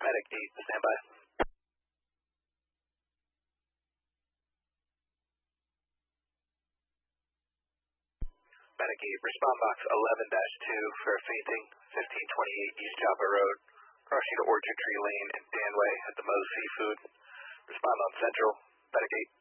Medic 8, stand by. Medic 8, respond box 11-2 for fainting, 1528 East Java Road, crossing to Orchard Tree Lane and Danway at the Moe's Seafood. Respond on Central, Medic 8.